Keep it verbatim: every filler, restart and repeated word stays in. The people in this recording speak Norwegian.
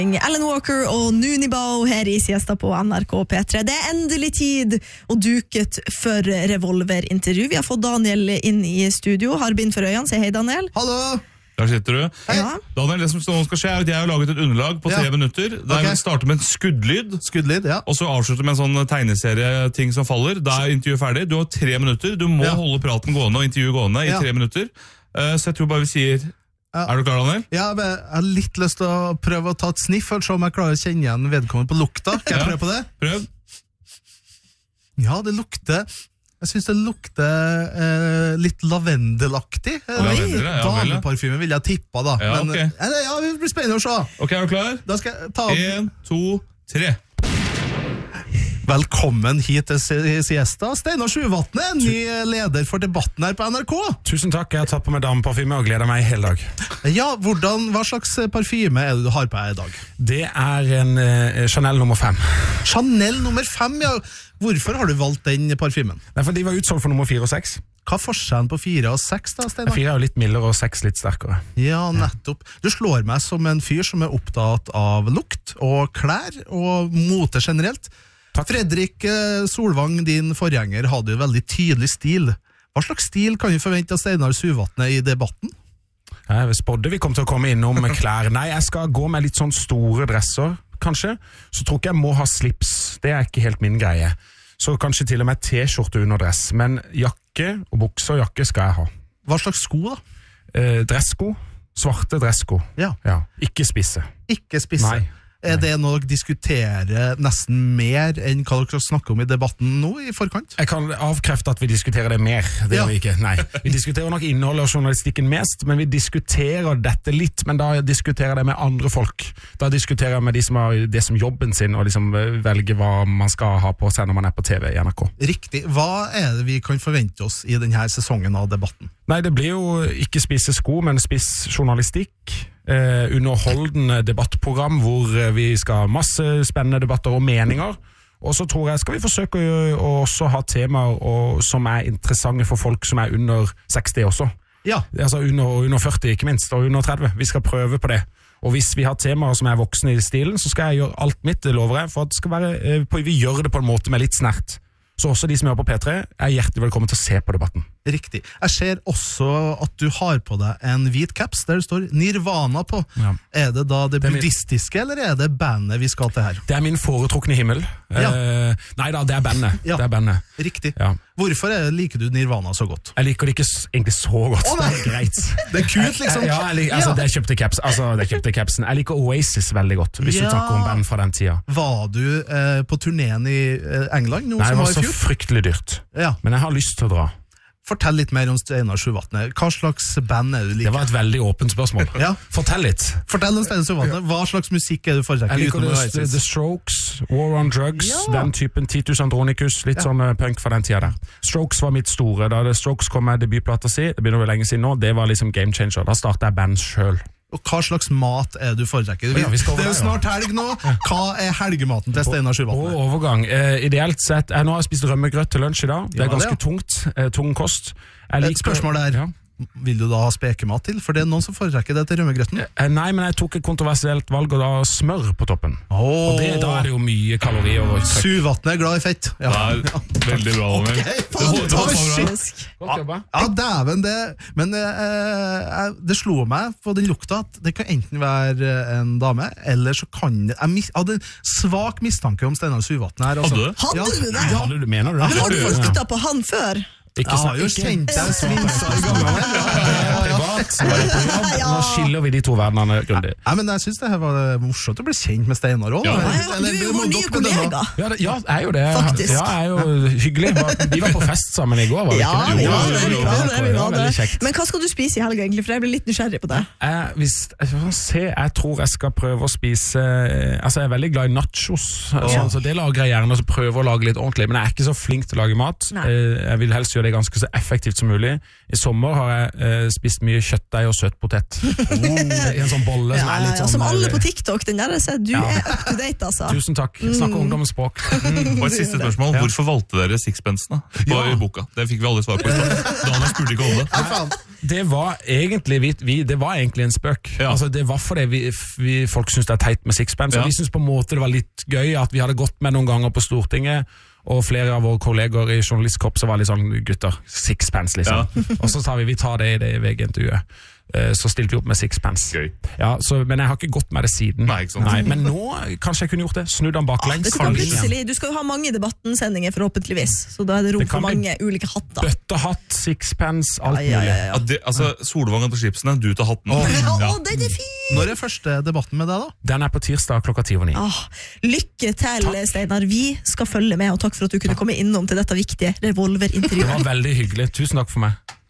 Alan Walker og Nunibao her i Siesta på N R K P tre. Det er endelig tid og duket for revolverintervju. Vi har fått Daniel inn i studio. Har bind for øynene. Si hei, Daniel. Hallo! Der sitter du. Ja. Daniel, det som nå skal skje er at jeg har laget et underlag på tre Ja. minutter. Der Ok. vi starter med en skuddlyd, Skuddlyd, ja. og så avslutter med en sånn tegneserie-ting som faller. Da er intervjuet ferdig. Du har tre minutter. Du må Ja. holde praten gående og intervjuet gående i Ja. tre minutter. Uh, så jeg tror bare vi sier... Ja. Er du klar, Daniel? Ja, men jeg har litt lyst til å prøve å ta et sniff, for å se om jeg klarer å kjenne igjen vedkommende på lukta. Kan jeg Ja. prøve på det? Prøv. Ja, det lukter... Jeg synes det lukter eh, litt lavendelaktig. Eh, Lavendel, ja, vel, ja. Dameparfyme vil jeg tippa da. Ja, Men, ok. eh, nei, ja, det blir spennende å se. Ok, er du klar? Da skal jeg ta opp... En, to, tre. Velkommen hit til Si- Siesta. Steinar Sjuvatne, ny leder for debatten her på N R K. Tusen takk, jeg har tatt på meg dameparfyme og gleder meg hele dag. Ja, hvordan, hva slags parfyme er det du har på deg i dag? Det er en eh, Chanel nummer fem. Chanel nummer fem, ja. Hvorfor har du valgt den parfymen? Nei, for de var utsolgt for nummer fire og seks. Hva er forskjellen på fire og seks da, Steinar? Fire er jo litt mildere og seks litt sterkere. Ja, nettopp. Du slår meg som en fyr som er opptatt av lukt og klær og mote generelt. Takk. Fredrik eh, Solvang, din forgjenger, hadde jo veldig tydelig stil. Hva slags stil kan vi forvente av Steinar Sjuvatne i debatten? Jeg spådde vi kom til å komme innom klær. Nei, jeg skal gå med litt sånn store dresser, kanskje. Så tror ikke jeg må ha slips. Det er ikke helt min greie. Så kanskje til og med t-skjorte under dress. Men jakke og bukser og jakke skal jeg ha. Hva slags sko da? Eh, dressko. Svarte dressko. Ja, Ja, ikke spisse. ikke spisse. Nei. Er det noe dere diskuterer nesten mer enn hva dere snakker om i debatten nå i forkant? Jeg kan avkrefte at vi diskuterer det mer. Det Ja. gjør vi ikke. Nei. Vi diskuterer nok innholdet og journalistikken mest, men vi diskuterer dette litt, men da diskuterer jeg det med andre folk. Da diskuterer jeg med de som har det som jobben sin, og liksom velger hva man skal ha på seg når man er på T V i N R K. Riktig. Hva er det vi kan forvente oss i denne sesongen av debatten? Nei, det blir jo ikke spisse sko, men spiss journalistikk. Eh, underholdende debattprogram hvor eh, vi skal ha masse spennende debatter og meninger. Og så tror jeg skal vi forsøke å, å også ha temaer og, som er interessante for folk som er under seksti også. Ja, Altså under, under førti ikke minst, og under tretti. Vi skal prøve på det. Og hvis vi har temaer som er voksne i stilen, så skal jeg gjøre alt mitt, det lover jeg, for at det skal være, eh, på, vi gjør det på en måte med litt snert. Så også de som er på P tre er hjertelig velkommen til å se på debatten. riktig. Jeg ser også at du har på deg en hvit caps der det står Nirvana på. Ja. Er det da det, Det er min- buddhistiske, eller er det bandet vi skal til her? Det er min foretrukne himmel. Ja. Eh, nei da, det er bandet. Ja. Det er bandet. Riktig. Ja. Hvorfor er, liker du Nirvana så godt? Jeg liker det ikke s- egentlig så godt. Å, nei. Det er greit. Det er kult, liksom. Ja, jeg, lik- altså, Ja. det jeg kjøpte caps. Altså, det jeg kjøpte capsen. Jeg liker Oasis veldig godt, hvis Ja. du snakker om band fra den tida. Var du eh, på turneen i eh, England, noe Nei, det som var var i så fjor? fryktelig dyrt. Ja. Men jeg har lyst til å dra. Fortell litt mer om Steinar Sjuvatne. Hva slags band er du Det liker? var et veldig åpent spørsmål. Ja. Fortell litt. Fortell om Steinar Sjuvatne. Hva slags musikk er du foretrekker? Jeg liker utenom The, Oasis? The Strokes, War on Drugs, Ja. den typen Titus Andronicus, litt Ja. sånn eh, punk fra den tida der. Strokes var mitt store. Da The Strokes kom med debutplata si, det begynner vel lenge siden nå, det var liksom game changer. Da startet jeg band selv. Og hva slags mat er du foretrekker? Ja, vi skal over det er jo der, ja. snart helg nå. Hva er helgematen til Steinar Og Sjuvatne? overgang. Eh, ideelt sett, jeg nå har jeg spist rømmegrøt til lunsj i dag. Det Ja, er det, ganske ja. tungt, eh, tung kost. Jeg Et liker- spørsmål der. Ja. Vil du da ha spekemat til? For det er noen som foretrekker det til rømmegrøtten. Eh, Nei, men jeg tok et kontroversielt valg, og da smør på toppen. Og det, da er det jo mye kalorier og trøkk. Sjuvatne er glad i fett. Ja, Det er veldig bra, Daniel. Ok, Det faen, holdt- det holdt det var bra. shit. Godt jobba. Ja, dæven det. Men eh, jeg- det slo meg på den lukta at det kan enten være en dame, eller så kan det... Jeg mis, hadde en svak mistanke om Steinar Sjuvatne her. Altså. Hadde du? Hadde Ja. du det? Ja. Hadde du, mener du det? Men har du Ja. lukta på han før? Ikke Jeg har sant? jo Ikke- kjent deg svinsa i gamle år. Ja, ja, ja. Privat, så var det på jobb. Ja. Nå skiller vi de to verdenene grundig. Nei, men jeg synes det her var morsomt å bli kjent med Steinar også. Ja. da. Ja, ja, du er jo vår nye kollega. Ja, det, ja, er jo det. Faktisk. Ja, er jo hyggelig. Vi var på fest sammen i går, var vi Ja, ikke det? vi Jo, var jo, det, jo, vi jo. var det, vi Det var var veldig det. kjekt. Men hva skal du spise i helga egentlig, for jeg blir litt nysgjerrig på det. Jeg, hvis, jeg, får se, jeg tror jeg skal prøve å spise Altså jeg er veldig glad i nachos, Ja. så, så det lager jeg gjerne, og så prøver å lage litt ordentlig. Men jeg er ikke så flink til å lage mat. Nei. Eh, Jeg vil helst gjøre det ganske så effektivt som mulig. I sommer har jeg eh, spist mye kjøttdeig og søtpotet. Oh, I en sånn bolle som Ja, er litt ja, sånn... som alle eh, på TikTok, den der, så du Ja. er up to date, altså. Tusen takk. Snakker ungdommens språk. Og et siste spørsmål, Ja. hvorfor valgte dere sixpensene på Ja. i boka? Det fikk vi aldri svar på i stad. Daniel spurte ikke om det. Nei, faen. Det var egentlig, vi, vi, det var egentlig en spøk. Ja. Altså, det var fordi vi, vi, folk synes det er teit med sixpence, Ja. og vi synes på en måte det var litt gøy at vi hadde gått med noen ganger på Stortinget, og flere av våre kolleger i journalistkorpset var litt sånn, gutter, sixpence liksom. Og så sa vi, vi tar det i det V G-intervjuet. Eh, Så stilte vi opp med sixpence. Gøy. Ja, så, men jeg har ikke gått med det siden. Nei, ikke sant. men nå kanskje jeg kunne gjort det. Snudd den baklengs. Vet du hva, Kanskje. plutselig, du skal jo ha mange debattensendinger forhåpentligvis, så da er det rom Det kan for bli mange ulike hatter. Bøttehatt, sixpence, alt Ja, ja, mulig. ja, ja. Ja, det, altså, Solvangen på slipsene, du til hatten. Å, Ja. den er fin! Når er første debatten med deg, da? Den er på tirsdag klokka ti over ni. Ah, lykke til, Steinar. Vi skal følge med, og takk for at du kunne komme innom til dette viktige Det revolverintervjuet. var veldig hyggelig. Tusen takk for meg.